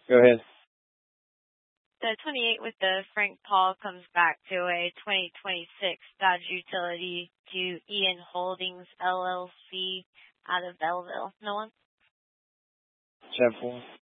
Go ahead. The 28 with the Frank Paul comes back to a 2026 Dodge Utility to Ian Holdings LLC out of Belleville. No one? 10-4.